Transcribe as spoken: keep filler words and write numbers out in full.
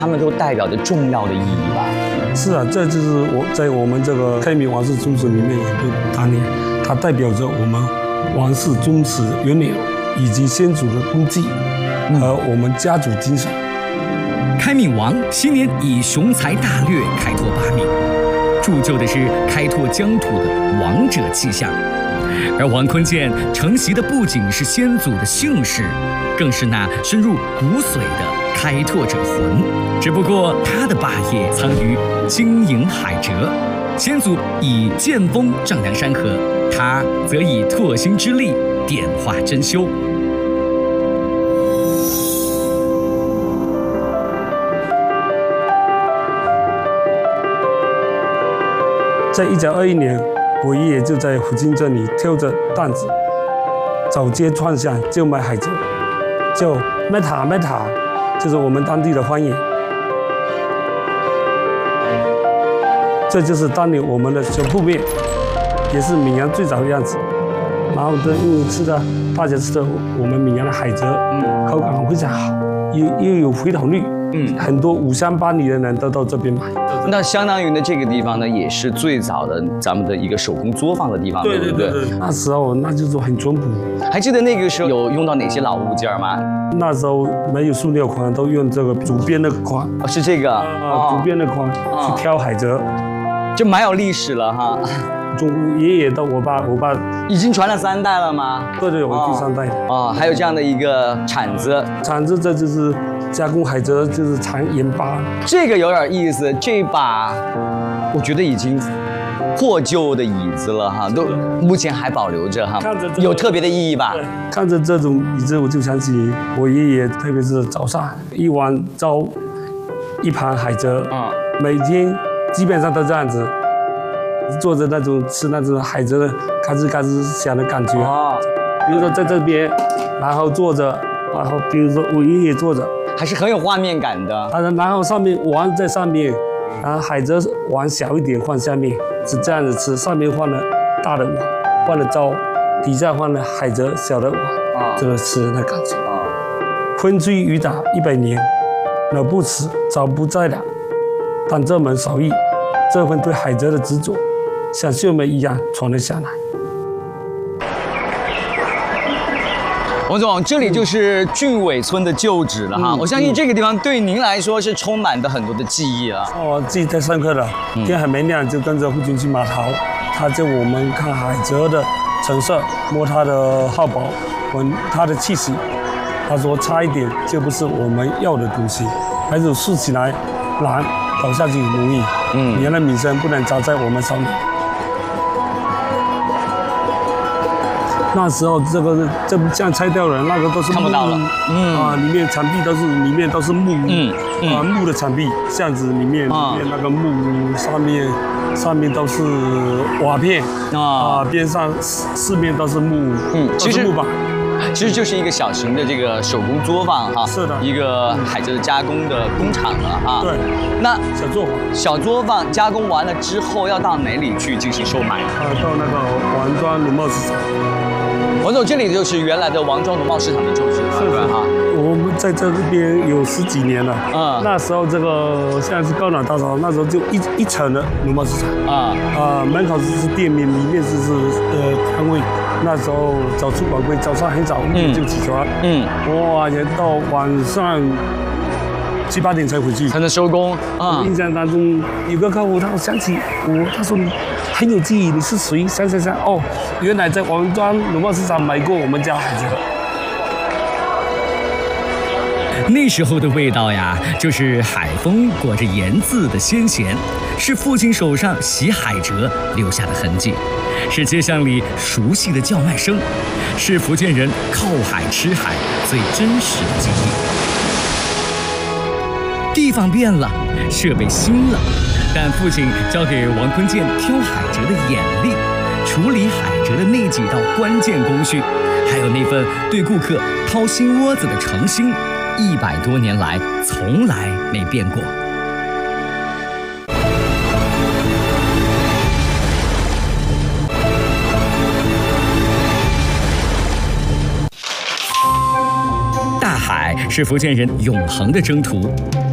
它们都代表着重要的意义吧？ 是啊，这就是我在我们这个开明王室宗祠里面也都当年，它代表着我们王室宗祠源流以及先祖的功绩和我们家族精神。 开明王昔年以雄才大略开拓八闽，铸就的是开拓疆土的王者气象。而王坤建承袭的不仅是先祖的姓氏，更是那深入骨髓的开拓者魂。只不过他的霸业藏于经营海辙，先祖以剑锋丈量山河，他则以拓新之力点化珍馐。 在一九二一年，我爷爷就在福清这里挑着担子，走街串巷就卖海蜇，就卖塔卖塔，就是我们当地的方言。这就是当年我们的小铺面，也是闽阳最早的样子。然后的因为吃的大家吃的我们闽阳的海蜇，嗯，口感非常好，又又有回头率。嗯，很多五乡八里的人都到这边买。 那相当于呢，这个地方呢，也是最早的咱们的一个手工作坊的地方， 对对不对对对。那时候那就是很淳朴。 还记得那个时候有用到哪些老物件吗？ 那时候没有塑料筐，都用这个竹编的筐。 哦，是这个啊，竹编的筐去挑海蜇， 这蛮有历史了哈。 从爷爷到我爸，我爸已经传了三代了吗？ 对对，我第三代。 哦，还有这样的一个铲子， 铲子这就是加工海蜇，就是产盐巴。 这个有点意思，这把我觉得已经破旧的椅子了哈，都目前还保留着哈，有特别的意义吧？ 看着这种椅子，我就想起我爷爷，特别是早上一碗粥，一盘海蜇，啊，每天基本上都这样子。做着那种吃那种海蜇的嘎吱嘎吱响的感觉啊，比如说在这边，然后坐着，然后比如说我爷爷坐着， 还是很有画面感的。 啊，然后上面碗在上面，然后海蜇碗小一点放下面，是这样子吃，上面放了大的碗，放了粥，底下放了海蜇小的碗，啊，这个吃的感觉啊。风吹雨打一百年，老不死早不在了，但这门手艺，这份对海蜇的执着。像秀梅一样传了下来。 王总，这里就是俊伟村的旧址了哈，嗯、我相信这个地方对您来说是充满的很多的记忆了。 哦，记忆太深刻了。嗯、天还没亮就跟着父亲去码头，他叫我们看海蜇的成色，摸它的厚薄，闻它的气息。他说差一点就不是我们要的东西，还是竖起来难，倒下去容易。嗯，你的名声不能砸在我们手里。那时候这个这不像拆掉了，那个都是看不到了， 嗯啊，里面墙壁都是里面都是木，嗯嗯啊木的墙壁，巷子里面里面那个木上面上面都是瓦片啊，边上四四面都是木，嗯，都是木板。 其实就是一个小型的这个手工作坊哈， 是的， 一个海蜇加工的工厂了哈。 对， 那小作坊， 小作坊加工完了之后要到哪里去进行售卖？ 啊，到那个王庄农贸市场。 王总，这里就是原来的王庄农贸市场的旧址了， 是的哈。我们在这边有十几年了，嗯，那时候这个现在是高档大厦，那时候就一一层的农贸市场，啊啊，门口是店面，里面是是呃摊位。那时候早出晚归，早上很早五点就起床，嗯，哇，也到晚上七八点才回去， 才能收工。 啊，印象当中有个客户，他想起我，他说你很有记忆，你是谁？想想想，哦，原来在王庄农贸市场买过我们家海蜇。 那时候的味道呀，就是海风裹着盐渍的鲜咸，是父亲手上洗海蜇留下的痕迹，是街巷里熟悉的叫卖声，是福建人靠海吃海最真实的记忆。地方变了，设备新了，但父亲交给王坤建挑海蜇的眼力，处理海蜇的那几道关键工序，还有那份对顾客掏心窝子的诚心，一百多年来从来没变过。大海是福建人永恒的征途，